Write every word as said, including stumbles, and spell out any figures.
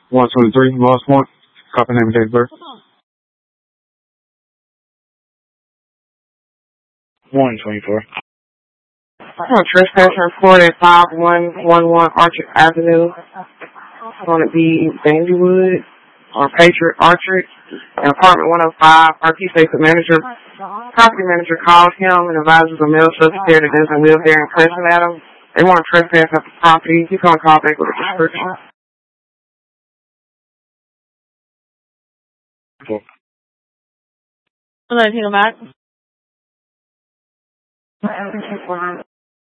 one twenty-three, lost one. Copy name and date of birth. one twenty-four. I'm trespassing report at five one one one Orchard Avenue. It's going to be Bandywood or Patriot Orchard, and apartment one oh five. R P states the manager, property manager calls him and advises a male subject there that doesn't live there and present at him. They want to trespass at the property. He's going to call back with a description. Cool. I'll let him back.